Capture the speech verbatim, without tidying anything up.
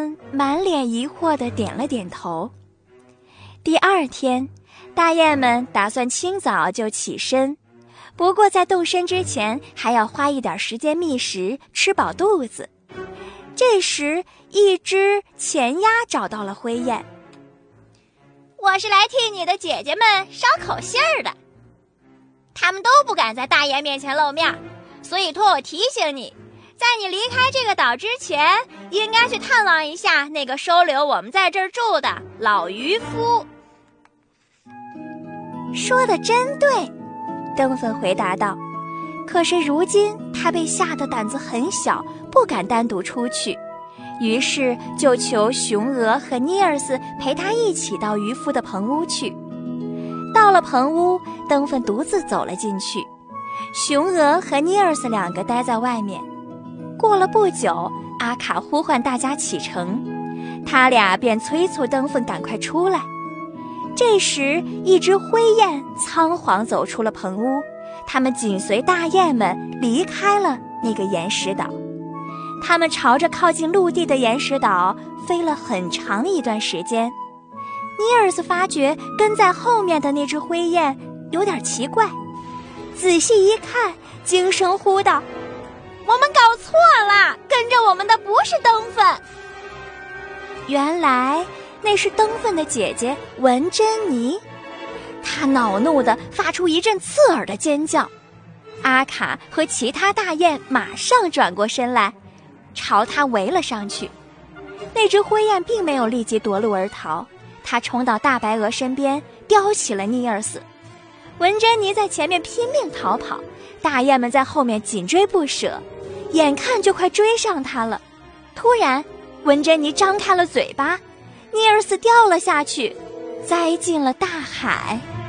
们满脸疑惑地点了点头。第二天，大雁们打算清早就起身，不过在动身之前还要花一点时间觅食，吃饱肚子。这时，一只前鸭找到了灰雁。 我是来替你的姐姐们捎口信儿的，她们都不敢在大雁面前露面，所以托我提醒你，在你离开这个岛之前，应该去探望一下那个收留我们在这儿住的老渔夫。 说得真对，灯粉回答道。可是如今他被吓得胆子很小，不敢单独出去，于是就求雄鹅和尼尔斯陪他一起到渔夫的棚屋去。到了棚屋，灯粉独自走了进去，雄鹅和尼尔斯两个待在外面。过了不久，阿卡呼唤大家启程，他俩便催促灯粉赶快出来。这时，一只灰雁仓皇走出了棚屋，它们紧随大雁们离开了那个岩石岛。它们朝着靠近陆地的岩石岛飞了很长一段时间。尼尔斯发觉跟在后面的那只灰雁有点奇怪，仔细一看，惊声呼道：“ 我们搞错了，跟着我们的不是灯粉。” 原来那是灯粉的姐姐文珍妮，她恼怒地发出一阵刺耳的尖叫。阿卡和其他大雁马上转过身来，朝她围了上去。那只灰雁并没有立即夺路而逃，它冲到大白鹅身边，叼起了尼尔斯。文珍妮在前面拼命逃跑，大雁们在后面紧追不舍，眼看就快追上它了。突然，文珍妮张开了嘴巴，尼尔斯掉了下去，栽进了大海。